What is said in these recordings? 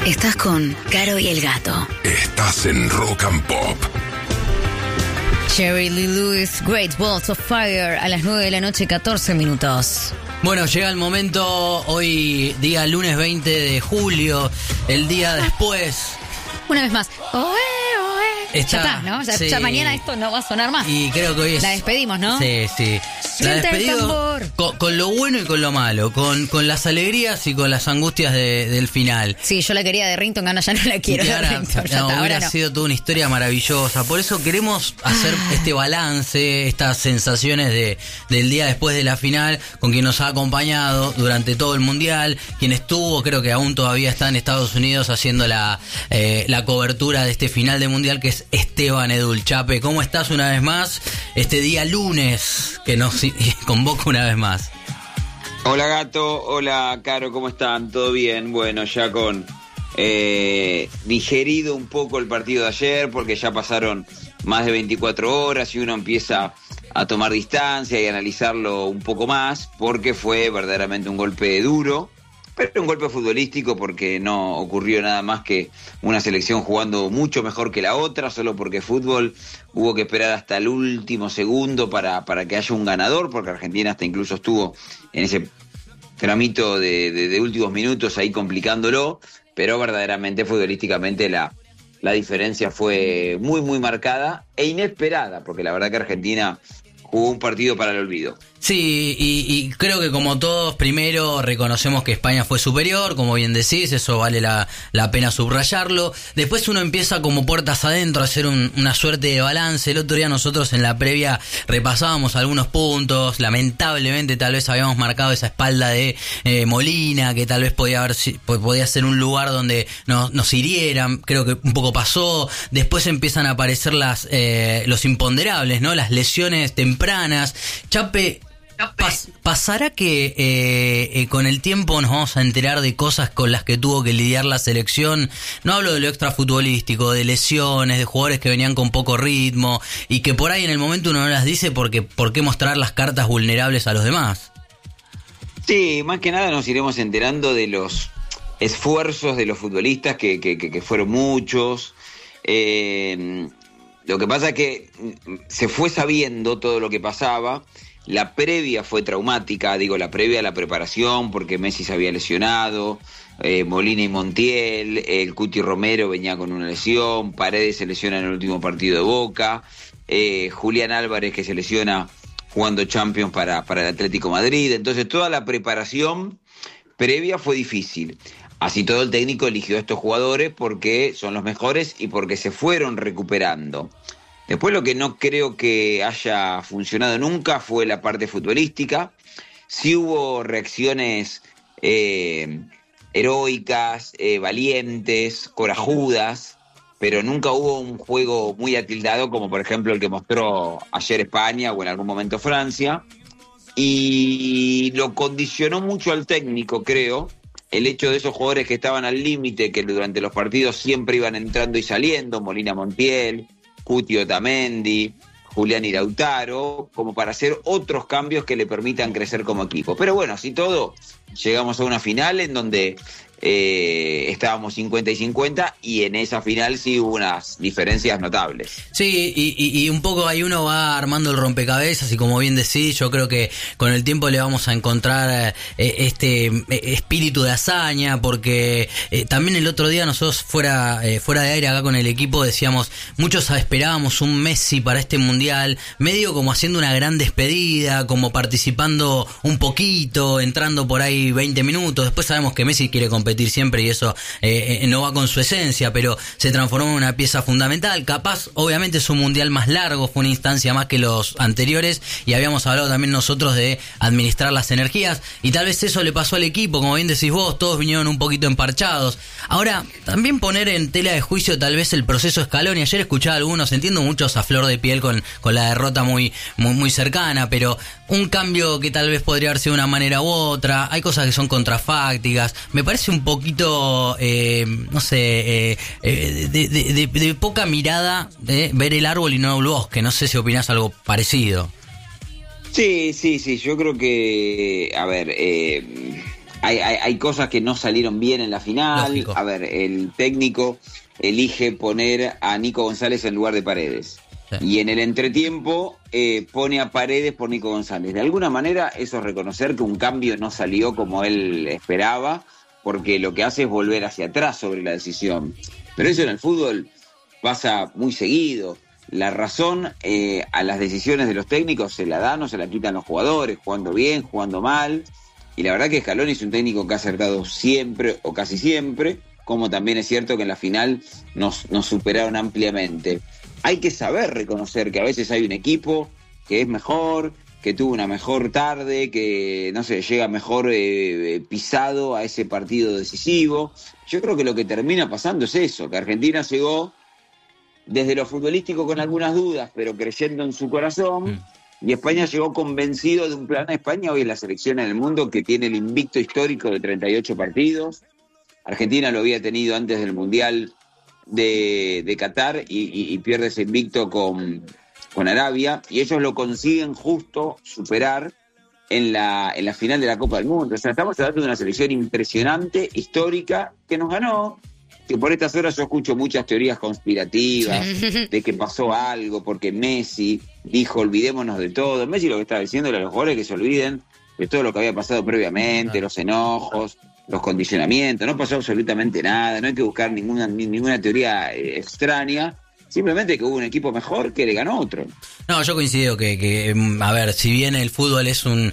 Estás con Caro y el Gato. Estás en Rock and Pop. Jerry Lee Lewis, Great Balls of Fire, a las 9 de la noche, 14 minutos. Bueno, llega el momento, hoy día lunes 20 de julio, el día después. Una vez más. Ya está, ¿no? Ya mañana esto no va a sonar más. Y creo que hoy es... La despedimos, ¿no? Sí. La despedimos con lo bueno y con lo malo, con las alegrías y con las angustias del final. Sí, yo la quería de Rington, ahora ya no la quiero. Hubiera sido toda una historia maravillosa. Por eso queremos hacer este balance, estas sensaciones del día después de la final, con quien nos ha acompañado durante todo el Mundial, quien estuvo, creo que aún todavía está en Estados Unidos haciendo la cobertura de este final de Mundial, que es Esteban Edulchape. ¿Cómo estás una vez más? Este día lunes que nos convoca una vez más. Hola Gato, hola Caro, ¿cómo están? ¿Todo bien? Bueno, ya con digerido un poco el partido de ayer, porque ya pasaron más de 24 horas y uno empieza a tomar distancia y analizarlo un poco más, porque fue verdaderamente un golpe duro, pero un golpe futbolístico, porque no ocurrió nada más que una selección jugando mucho mejor que la otra, solo porque fútbol hubo que esperar hasta el último segundo para que haya un ganador, porque Argentina hasta incluso estuvo en ese tramito de últimos minutos ahí complicándolo, pero verdaderamente futbolísticamente la diferencia fue muy muy marcada e inesperada, porque la verdad que Argentina jugó un partido para el olvido. Sí, y creo que como todos, primero reconocemos que España fue superior, como bien decís, eso vale la pena subrayarlo. Después uno empieza como puertas adentro a hacer una suerte de balance. El otro día nosotros en la previa repasábamos algunos puntos, lamentablemente tal vez habíamos marcado esa espalda de Molina, que tal vez podía ser un lugar donde nos hirieran, creo que un poco pasó. Después empiezan a aparecer los imponderables, ¿no? Las lesiones tempranas. Chape, ¿pasará que con el tiempo nos vamos a enterar de cosas con las que tuvo que lidiar la selección? No hablo de lo extrafutbolístico, de lesiones, de jugadores que venían con poco ritmo y que por ahí en el momento uno no las dice porque ¿por qué mostrar las cartas vulnerables a los demás? Sí, más que nada nos iremos enterando de los esfuerzos de los futbolistas, que fueron muchos. Lo que pasa es que se fue sabiendo todo lo que pasaba. La previa fue traumática, la previa a la preparación, porque Messi se había lesionado, Molina y Montiel, el Cuti Romero venía con una lesión, Paredes se lesiona en el último partido de Boca, Julián Álvarez que se lesiona jugando Champions para el Atlético Madrid. Entonces toda la preparación previa fue difícil. Así todo, el técnico eligió a estos jugadores porque son los mejores y porque se fueron recuperando. Después lo que no creo que haya funcionado nunca fue la parte futbolística. Sí hubo reacciones heroicas, valientes, corajudas, pero nunca hubo un juego muy atildado como por ejemplo el que mostró ayer España o en algún momento Francia. Y lo condicionó mucho al técnico, creo, el hecho de esos jugadores que estaban al límite, que durante los partidos siempre iban entrando y saliendo, Molina Montiel, Cuti Otamendi, Julián y Lautaro, como para hacer otros cambios que le permitan crecer como equipo. Pero bueno, así todo, llegamos a una final en donde estábamos 50 y 50 y en esa final sí hubo unas diferencias notables. Sí, y un poco ahí uno va armando el rompecabezas y como bien decís, yo creo que con el tiempo le vamos a encontrar este espíritu de hazaña, porque también el otro día nosotros fuera de aire acá con el equipo decíamos, muchos esperábamos un Messi para este Mundial, medio como haciendo una gran despedida, como participando un poquito, entrando por ahí 20 minutos, después sabemos que Messi quiere competir siempre y eso no va con su esencia, pero se transformó en una pieza fundamental. Capaz, obviamente es un Mundial más largo, fue una instancia más que los anteriores y habíamos hablado también nosotros de administrar las energías y tal vez eso le pasó al equipo, como bien decís vos, todos vinieron un poquito emparchados. Ahora, también poner en tela de juicio tal vez el proceso Scaloni. Ayer escuchaba a algunos, entiendo muchos a flor de piel con la derrota muy cercana, pero un cambio que tal vez podría haber sido de una manera u otra, hay cosas que son contrafácticas, me parece un poquito, no sé, de poca mirada de ver el árbol y no el bosque. No sé si opinás algo parecido. Sí, yo creo que, a ver, hay cosas que no salieron bien en la final. Lógico. A ver, el técnico elige poner a Nico González en lugar de Paredes. Sí. Y en el entretiempo pone a Paredes por Nico González. De alguna manera eso es reconocer que un cambio no salió como él esperaba, porque lo que hace es volver hacia atrás sobre la decisión. Pero eso en el fútbol pasa muy seguido. La razón a las decisiones de los técnicos se la dan o se la quitan los jugadores, jugando bien, jugando mal. Y la verdad que Scaloni es un técnico que ha acertado siempre o casi siempre, como también es cierto que en la final nos superaron ampliamente. Hay que saber reconocer que a veces hay un equipo que es mejor, que tuvo una mejor tarde, que no sé, llega mejor pisado a ese partido decisivo. Yo creo que lo que termina pasando es eso, que Argentina llegó desde lo futbolístico con algunas dudas, pero creyendo en su corazón, y España llegó convencido de un plan. España hoy es la selección en el mundo que tiene el invicto histórico de 38 partidos. Argentina lo había tenido antes del Mundial de Qatar y pierde ese invicto con Arabia, y ellos lo consiguen justo superar en la final de la Copa del Mundo. O sea, estamos hablando de una selección impresionante, histórica, que nos ganó. Que por estas horas yo escucho muchas teorías conspirativas de que pasó algo, porque Messi dijo olvidémonos de todo. Messi lo que estaba diciéndole a los jugadores que se olviden de todo lo que había pasado previamente, los enojos, los condicionamientos. No pasó absolutamente nada, no hay que buscar ninguna teoría extraña. Simplemente que hubo un equipo mejor que le ganó otro. No, yo coincido que a ver, si bien el fútbol es un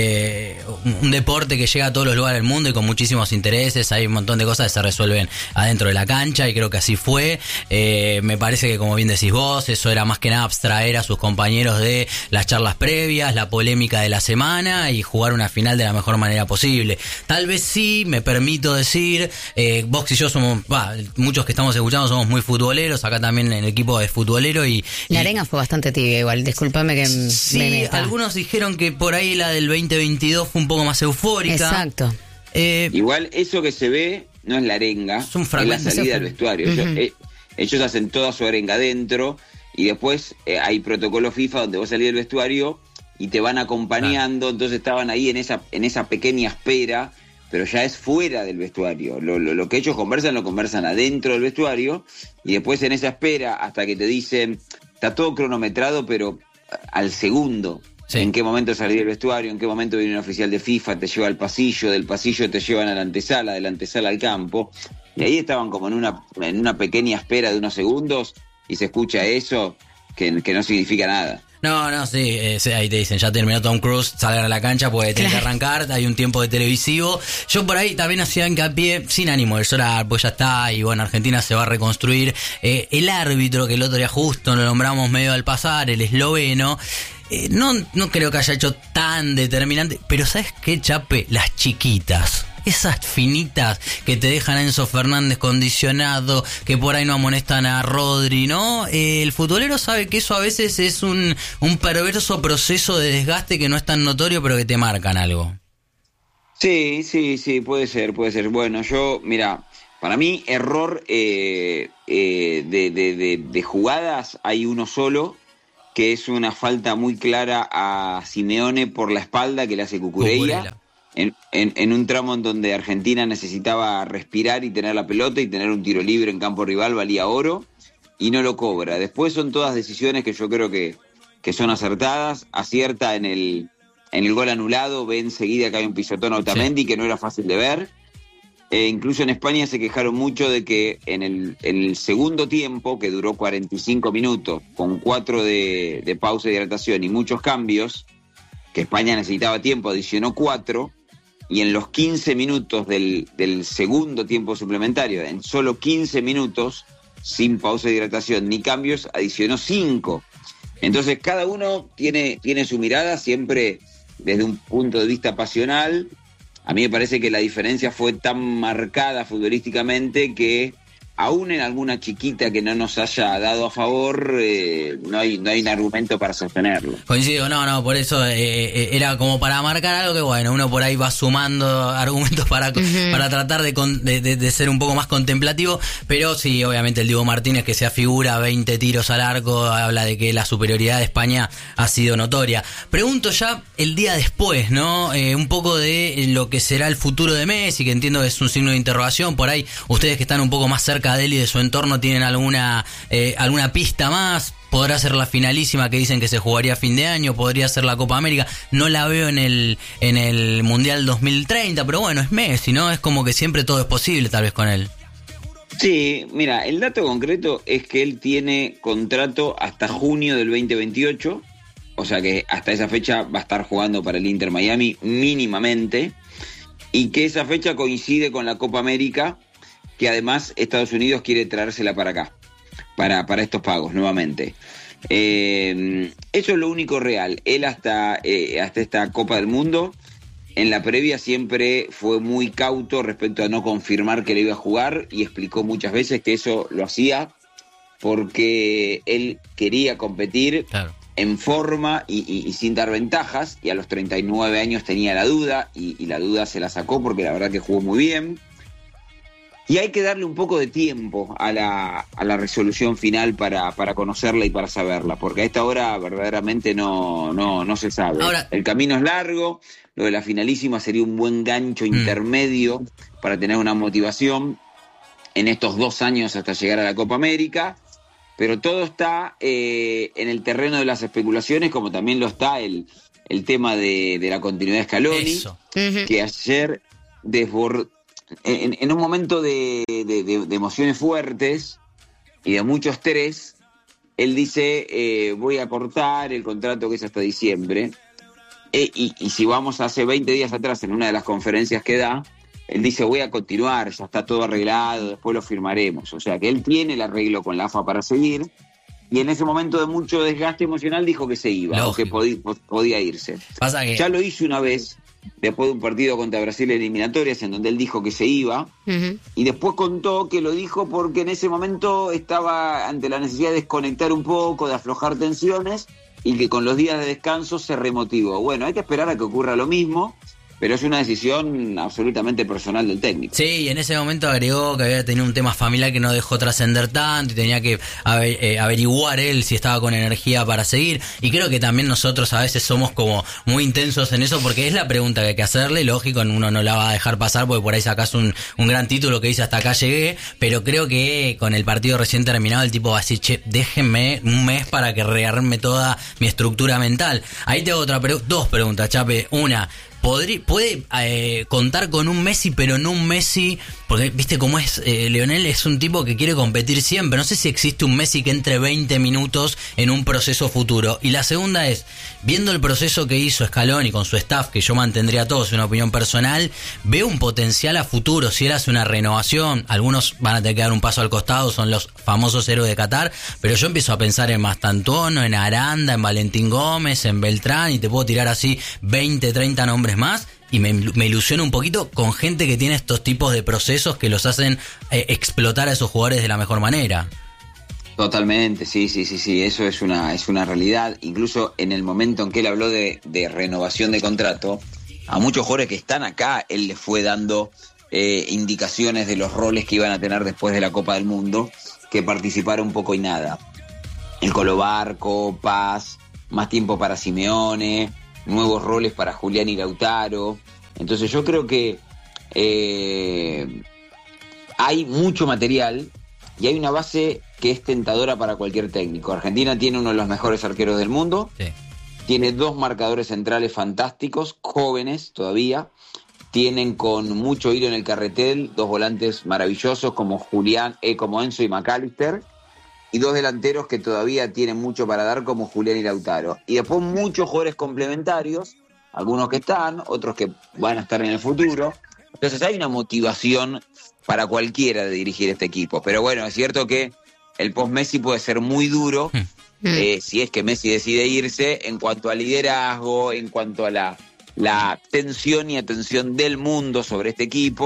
deporte que llega a todos los lugares del mundo y con muchísimos intereses, hay un montón de cosas que se resuelven adentro de la cancha y creo que así fue. Me parece que, como bien decís vos, eso era más que nada abstraer a sus compañeros de las charlas previas, la polémica de la semana y jugar una final de la mejor manera posible. Tal vez sí, me permito decir, vos y yo somos, muchos que estamos escuchando somos muy futboleros, acá también en el equipo es futbolero La arenga fue bastante tibia igual, discúlpame que sí, me meta. Algunos dijeron que por ahí la del 2022 fue un poco más eufórica. Exacto. Igual eso que se ve no es la arenga, es la salida del vestuario. Ellos hacen toda su arenga adentro y después hay protocolo FIFA donde vos salís del vestuario y te van acompañando, entonces estaban ahí en esa pequeña espera, pero ya es fuera del vestuario. Lo que ellos conversan, lo conversan adentro del vestuario, y después en esa espera hasta que te dicen, está todo cronometrado, pero al segundo. Sí. En qué momento salir del vestuario, en qué momento viene un oficial de FIFA, te lleva al pasillo, del pasillo te llevan a la antesala, de la antesala al campo, y ahí estaban como en una pequeña espera de unos segundos, y se escucha eso, que no significa nada. No, sí, ahí te dicen, ya terminó Tom Cruise, salgan a la cancha porque tienen que arrancar, hay un tiempo de televisivo. Yo por ahí también hacía hincapié, sin ánimo de llorar, pues ya está, y bueno, Argentina se va a reconstruir. El árbitro, que el otro día justo lo nombramos medio al pasar, el esloveno, no creo que haya hecho tan determinante, pero ¿sabes qué, Chape? Las chiquitas. Esas finitas que te dejan a Enzo Fernández condicionado, que por ahí no amonestan a Rodri, ¿no? El futbolero sabe que eso a veces es un perverso proceso de desgaste que no es tan notorio, pero que te marcan algo. Sí, puede ser. Bueno, mira, para mí error de jugadas hay uno solo, que es una falta muy clara a Simeone por la espalda que le hace Cucurella. En un tramo en donde Argentina necesitaba respirar y tener la pelota y tener un tiro libre en campo rival valía oro y no lo cobra. Después son todas decisiones que yo creo que son acertadas. Acierta en el gol anulado, ve enseguida que hay un pisotón a Otamendi que no era fácil de ver. Incluso en España se quejaron mucho de que en el segundo tiempo, que duró 45 minutos, con 4 de pausa de hidratación y muchos cambios, que España necesitaba tiempo, adicionó 4, y en los 15 minutos del segundo tiempo suplementario, en solo 15 minutos, sin pausa de hidratación ni cambios, adicionó 5. Entonces cada uno tiene su mirada siempre desde un punto de vista pasional. A mí me parece que la diferencia fue tan marcada futbolísticamente que aún en alguna chiquita que no nos haya dado a favor, no hay un argumento para sostenerlo. Coincido, no, por eso era como para marcar algo que bueno, uno por ahí va sumando argumentos para tratar de ser un poco más contemplativo, pero sí, obviamente el Dibu Martínez que se afigura 20 tiros al arco, habla de que la superioridad de España ha sido notoria. Pregunto ya el día después, ¿no? Un poco de lo que será el futuro de Messi, que entiendo que es un signo de interrogación, por ahí ustedes que están un poco más cerca de él y de su entorno tienen alguna pista más. Podrá ser la finalísima que dicen que se jugaría a fin de año, podría ser la Copa América, no la veo en el Mundial 2030, pero bueno, es Messi, ¿no? Es como que siempre todo es posible tal vez con él. Sí, mira, el dato concreto es que él tiene contrato hasta junio del 2028, o sea que hasta esa fecha va a estar jugando para el Inter Miami mínimamente, y que esa fecha coincide con la Copa América, que además Estados Unidos quiere traérsela para acá, para estos pagos nuevamente. Eso es lo único real. Él hasta esta Copa del Mundo, en la previa siempre fue muy cauto respecto a no confirmar que le iba a jugar, y explicó muchas veces que eso lo hacía porque él quería competir, claro, en forma y sin dar ventajas, y a los 39 años tenía la duda, y la duda se la sacó porque la verdad que jugó muy bien. Y hay que darle un poco de tiempo a la resolución final para conocerla y para saberla, porque a esta hora verdaderamente no se sabe. Ahora, el camino es largo, lo de la finalísima sería un buen gancho intermedio para tener una motivación en estos 2 años hasta llegar a la Copa América, pero todo está en el terreno de las especulaciones, como también lo está el tema de la continuidad de Scaloni, que ayer desbordó. En un momento de emociones fuertes y de mucho estrés, él dice, voy a cortar el contrato que es hasta diciembre, y si vamos hace 20 días atrás en una de las conferencias que da, él dice, voy a continuar, ya está todo arreglado, después lo firmaremos. O sea que él tiene el arreglo con la AFA para seguir, y en ese momento de mucho desgaste emocional dijo que se iba, lógico, o que podía irse. Pasa que... Ya lo hizo una vez, después de un partido contra Brasil en eliminatorias, en donde él dijo que se iba, y después contó que lo dijo porque en ese momento estaba ante la necesidad de desconectar un poco, de aflojar tensiones, y que con los días de descanso se remotivó. Bueno, hay que esperar a que ocurra lo mismo, pero es una decisión absolutamente personal del técnico. Sí, y en ese momento agregó que había tenido un tema familiar que no dejó trascender tanto y tenía que averiguar él si estaba con energía para seguir, y creo que también nosotros a veces somos como muy intensos en eso, porque es la pregunta que hay que hacerle, lógico, uno no la va a dejar pasar porque por ahí sacás un gran título que dice hasta acá llegué, pero creo que con el partido recién terminado el tipo va a decir, che, déjenme un mes para que rearme toda mi estructura mental. Ahí te hago dos preguntas, Chape. Una, ¿puede contar con un Messi, pero no un Messi? Porque viste cómo es, Lionel es un tipo que quiere competir siempre. No sé si existe un Messi que entre 20 minutos en un proceso futuro. Y la segunda es, viendo el proceso que hizo Scaloni con su staff, que yo mantendría todos, una opinión personal, veo un potencial a futuro. Si él hace una renovación, algunos van a tener que dar un paso al costado, son los famosos héroes de Qatar, pero yo empiezo a pensar en Mastantuono, en Aranda, en Valentín Gómez, en Beltrán, y te puedo tirar así 20, 30 nombres más, y me ilusiona un poquito con gente que tiene estos tipos de procesos que los hacen explotar a esos jugadores de la mejor manera. Totalmente, sí, eso es una realidad. Incluso en el momento en que él habló de renovación de contrato, a muchos jugadores que están acá, él les fue dando indicaciones de los roles que iban a tener después de la Copa del Mundo, que participaron poco y nada. El Colo Barco, Paz, más tiempo para Simeone, nuevos roles para Julián y Lautaro. Entonces yo creo que hay mucho material y hay una base que es tentadora para cualquier técnico. Argentina tiene uno de los mejores arqueros del mundo, sí. Tiene 2 marcadores centrales fantásticos, jóvenes todavía, tienen con mucho hilo en el carretel 2 volantes maravillosos como como Enzo y McAllister, y 2 delanteros que todavía tienen mucho para dar como Julián y Lautaro. Y después muchos jugadores complementarios, algunos que están, otros que van a estar en el futuro. Entonces hay una motivación para cualquiera de dirigir este equipo. Pero bueno, es cierto que el post-Messi puede ser muy duro, si es que Messi decide irse, en cuanto a liderazgo, en cuanto a la tensión y atención del mundo sobre este equipo,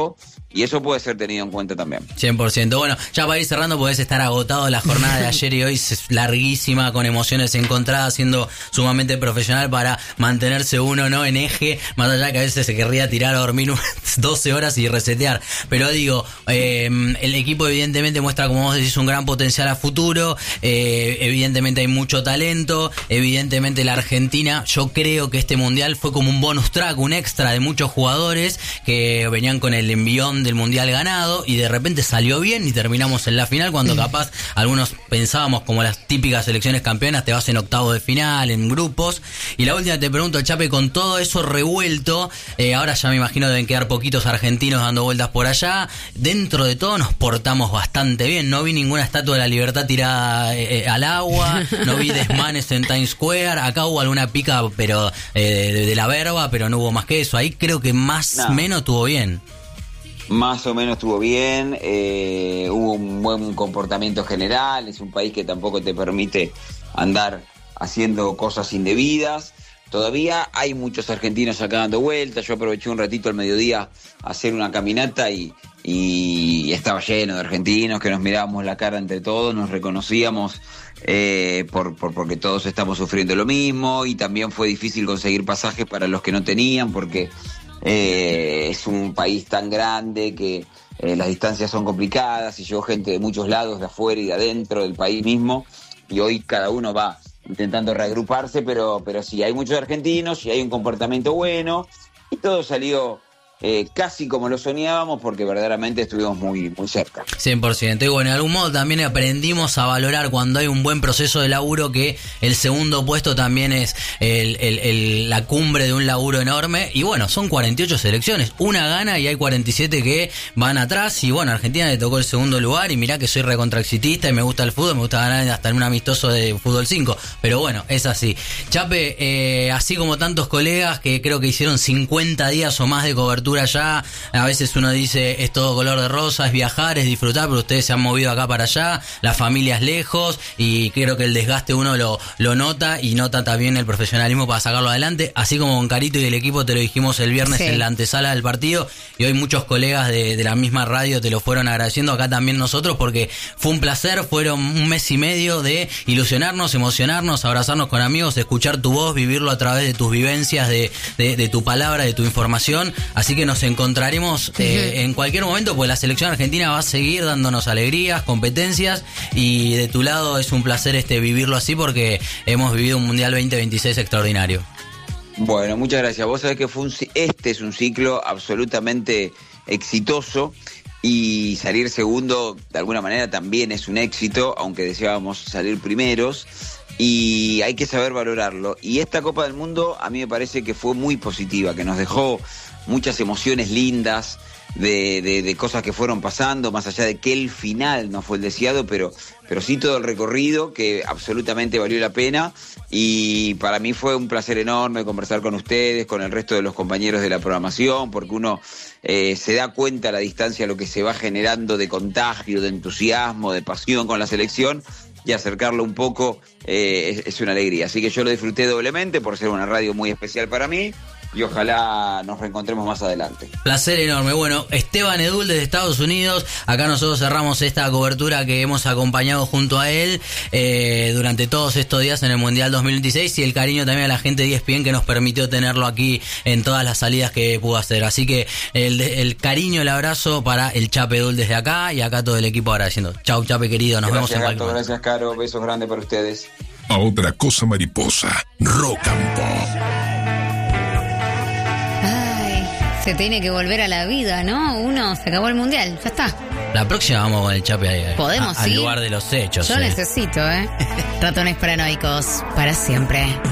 Y eso puede ser tenido en cuenta también. 100%. Bueno, ya para ir cerrando, podés estar agotado. La jornada de ayer y hoy es larguísima, con emociones encontradas, siendo sumamente profesional para mantenerse uno no en eje, más allá que a veces se querría tirar a dormir 12 horas y resetear. Pero digo, el equipo evidentemente muestra, como vos decís, un gran potencial a futuro. Evidentemente hay mucho talento. Evidentemente la Argentina, yo creo que este mundial fue como un bonus track, un extra de muchos jugadores que venían con el envión del mundial ganado y de repente salió bien y terminamos en la final, cuando capaz algunos pensábamos, como las típicas selecciones campeonas, te vas en octavos de final, en grupos. Y la última te pregunto, Chape, con todo eso revuelto, ahora ya me imagino deben quedar poquitos argentinos dando vueltas por allá, dentro de todo nos portamos bastante bien, no vi ninguna estatua de la libertad tirada al agua, no vi desmanes en Times Square, acá hubo alguna pica pero de la verba, pero no hubo más que eso, ahí creo que más o menos estuvo bien. Más o menos estuvo bien, hubo un buen comportamiento general, es un país que tampoco te permite andar haciendo cosas indebidas. Todavía hay muchos argentinos acá dando vueltas, yo aproveché un ratito al mediodía a hacer una caminata y estaba lleno de argentinos que nos mirábamos la cara entre todos, nos reconocíamos porque todos estamos sufriendo lo mismo, y también fue difícil conseguir pasajes para los que no tenían, porque es un país tan grande que las distancias son complicadas y llegó gente de muchos lados, de afuera y de adentro del país mismo, y hoy cada uno va intentando reagruparse, pero sí, hay muchos argentinos y hay un comportamiento bueno y todo salió casi como lo soñábamos, porque verdaderamente estuvimos muy, muy cerca. 100%. Y bueno, de algún modo también aprendimos a valorar cuando hay un buen proceso de laburo, que el segundo puesto también es la cumbre de un laburo enorme. Y bueno, son 48 selecciones, una gana y hay 47 que van atrás. Y bueno, a Argentina le tocó el segundo lugar, y mirá que soy recontraexitista y me gusta el fútbol, me gusta ganar hasta en un amistoso de fútbol 5. Pero bueno, es así. Chape, así como tantos colegas que creo que hicieron 50 días o más de cobertura allá, a veces uno dice es todo color de rosa, es viajar, es disfrutar, pero ustedes se han movido acá para allá, la familia es lejos, y creo que el desgaste uno lo nota, y nota también el profesionalismo para sacarlo adelante, así como con Carito y el equipo te lo dijimos el viernes en la antesala del partido, y hoy muchos colegas de la misma radio te lo fueron agradeciendo, acá también nosotros, porque fue un placer, fueron un mes y medio de ilusionarnos, emocionarnos, abrazarnos con amigos, escuchar tu voz, vivirlo a través de tus vivencias, de tu palabra, de tu información, así que nos encontraremos en cualquier momento, pues la selección argentina va a seguir dándonos alegrías, competencias, y de tu lado es un placer vivirlo así, porque hemos vivido un Mundial 2026 extraordinario. Bueno, muchas gracias. Vos sabés que este es un ciclo absolutamente exitoso, y salir segundo de alguna manera también es un éxito, aunque deseábamos salir primeros, y hay que saber valorarlo. Y esta Copa del Mundo a mí me parece que fue muy positiva, que nos dejó muchas emociones lindas de cosas que fueron pasando, más allá de que el final no fue el deseado, pero sí todo el recorrido, que absolutamente valió la pena. Y para mí fue un placer enorme conversar con ustedes, con el resto de los compañeros de la programación, porque uno se da cuenta a la distancia lo que se va generando de contagio, de entusiasmo, de pasión con la selección, y acercarlo un poco es una alegría. Así que yo lo disfruté doblemente por ser una radio muy especial para mí, y ojalá nos reencontremos más adelante. Placer enorme. Bueno, Esteban Edul desde Estados Unidos, acá nosotros cerramos esta cobertura que hemos acompañado junto a él durante todos estos días en el Mundial 2026, y el cariño también a la gente de ESPN que nos permitió tenerlo aquí en todas las salidas que pudo hacer. Así que el cariño, el abrazo para el Chape Edul desde acá, y acá todo el equipo agradeciendo. Chau, Chape querido, nos vemos en cualquier momento. Gracias, Caro, besos grandes para ustedes. A otra cosa mariposa, Rock and Pop. Se tiene que volver a la vida, ¿no? Se acabó el mundial, ya está. La próxima vamos con el Chape ahí. Podemos, al lugar de los hechos. Yo necesito, Ratones paranoicos, para siempre.